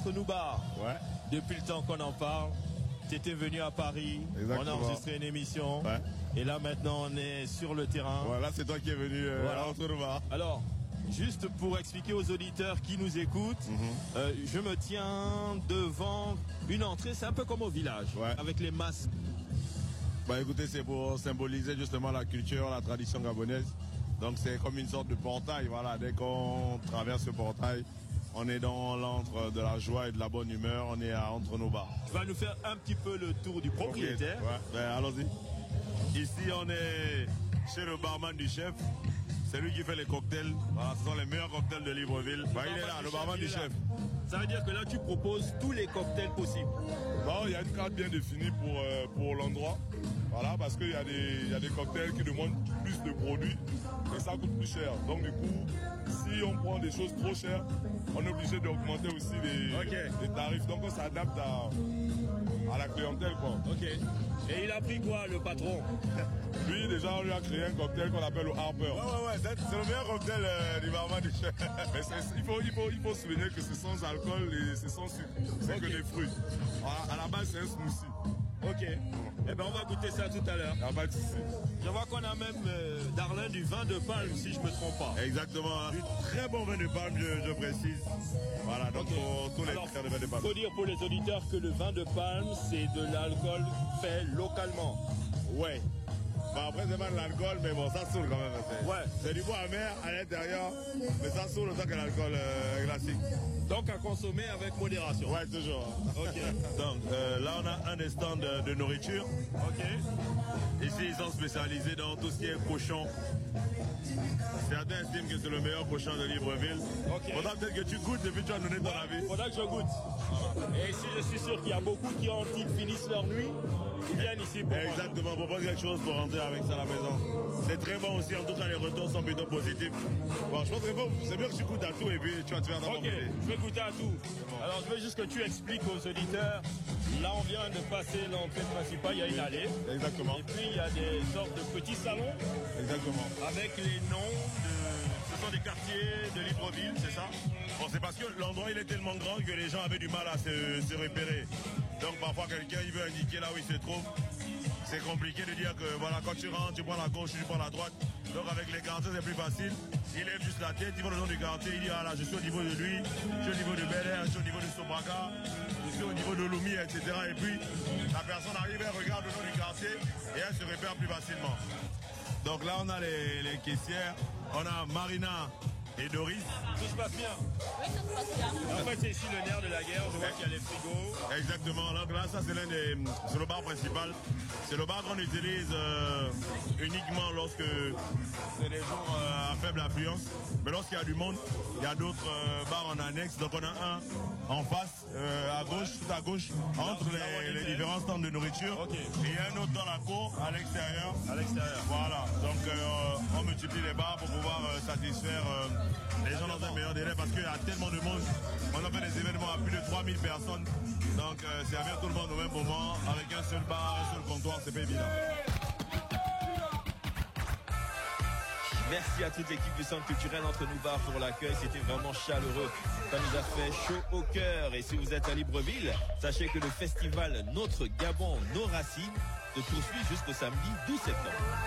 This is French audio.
Entre nous bar. Ouais. Depuis le temps qu'on en parle, tu étais venu à Paris, Exactement. on a enregistré une émission. Ouais. Et là maintenant on est sur le terrain. Voilà, c'est toi qui es venu Voilà. entre nous bar. Alors, juste pour expliquer aux auditeurs qui nous écoutent, je me tiens devant une entrée, c'est un peu comme au village, Ouais. avec les masques. Bah écoutez, c'est pour symboliser justement la culture, la tradition gabonaise. Donc c'est comme une sorte de portail, voilà. Dès qu'on traverse ce portail, on est dans l'antre de la joie et de la bonne humeur, on est entre nos bars. Tu vas nous faire un petit peu le tour du propriétaire. Ouais, ben allons-y. Ici on est chez le barman du chef. C'est lui qui fait les cocktails. Voilà, ce sont les meilleurs cocktails de Libreville. Bah, il est là, le barman du chef. Ça veut dire que là tu proposes tous les cocktails possibles. Non, il y a une carte bien définie pour l'endroit. Voilà, parce qu'il y a des cocktails qui demandent plus de produits et ça coûte plus cher. Donc du coup, si on prend des choses trop chères, on est obligé d'augmenter aussi les tarifs. Donc on s'adapte à la clientèle, quoi. Ok. Et il a pris quoi, le patron? Lui, déjà, on lui a créé un cocktail qu'on appelle le Harper. Ouais, C'est le meilleur cocktail du barman du chef. Mais il faut souligner que c'est sans alcool et c'est sans sucre. C'est que des fruits. À la base, c'est un smoothie. Ok. Eh ben on va goûter ça tout à l'heure. Il n'y a pas de souci. Je vois qu'on a même Darlin du vin de palme, si je me trompe pas. Exactement. Du très bon vin de palme, je précise. Voilà, donc pour tous les critères de vin de palme. Il faut dire pour les auditeurs que le vin de palme, c'est de l'alcool fait localement. Ouais. Bah après, c'est pas de l'alcool, mais bon, ça saoule quand même. Ouais. C'est du bois amer à l'intérieur, mais ça saoule autant que l'alcool classique. Donc à consommer avec modération. Ouais, toujours. Ok. Donc là, on a un des stands de nourriture. Ok. Ici, ils sont spécialisés dans tout ce qui est cochon. Certains estiment que c'est le meilleur cochon de Libreville. Ok. Faudra peut-être que tu goûtes et puis tu vas donner ton avis. Faudra que je goûte. Et ici, je suis sûr qu'il y a beaucoup qui, quand ils finissent leur nuit, ils viennent ici pour Exactement, pour prendre quelque chose pour rentrer avec ça à la maison. C'est très bon aussi, en tout cas les retours sont plutôt positifs. Bon, je pense que c'est bien que tu goûtes à tout et puis tu vas te faire dans Ok, je vais goûter à tout. Alors je veux juste que tu expliques aux auditeurs. Là on vient de passer l'entrée principale, il y a une allée. Exactement. Et puis il y a des sortes de petits salons. Exactement. Avec les noms ce sont des quartiers de Libreville, c'est ça? Bon, c'est parce que l'endroit il est tellement grand que les gens avaient du mal à se repérer. Donc parfois quelqu'un il veut indiquer là où il se trouve. C'est compliqué de dire que voilà, quand tu rentres, tu prends la gauche, tu prends la droite. Donc avec les quartiers c'est plus facile. Il lève juste la tête, il voit le nom du quartier, il dit ah là je suis au niveau de lui, je suis au niveau de Bel Air, je suis au niveau de Sobraka, je suis au niveau de Lumi, etc. Et puis la personne arrive, elle regarde le nom du quartier et elle se repère plus facilement. Donc là on a les caissières, on a Marina et Doris. Tout se passe bien. Oui, ça se passe bien. En fait, c'est ici le nerf de la guerre. Je vois qu'il y a les frigos. Exactement. Donc là, ça c'est c'est le bar principal. C'est le bar qu'on utilise uniquement lorsque c'est des jours à faible affluence. Mais lorsqu'il y a du monde, il y a d'autres bars en annexe. Donc on a un en face, à gauche, tout à gauche, entre les différents stands de nourriture. Okay. Et il y a un autre dans la cour, à l'extérieur. À l'extérieur. Voilà. Donc on multiplie les bars pour pouvoir satisfaire les gens dans un meilleur délai parce qu'il y a tellement de monde. On a fait des événements à plus de 3000 personnes. Donc servir tout le monde au même moment avec un seul bar, un seul comptoir, c'est pas évident. Merci à toute l'équipe du Centre culturel Entre nous Bar pour l'accueil, c'était vraiment chaleureux. Ça nous a fait chaud au cœur. Et si vous êtes à Libreville, sachez que le festival Notre Gabon, nos racines se poursuit jusqu'au samedi 12 septembre.